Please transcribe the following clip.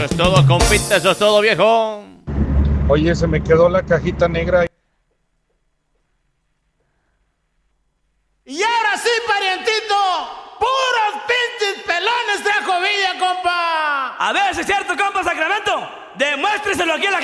Eso es todo, compita, eso es todo, viejo. Oye, se me quedó la cajita negra. Y ahora sí, parientito, puros pinches pelones trajo Villa, compa. A ver si es cierto, compa Sacramento. Demuéstreselo aquí a la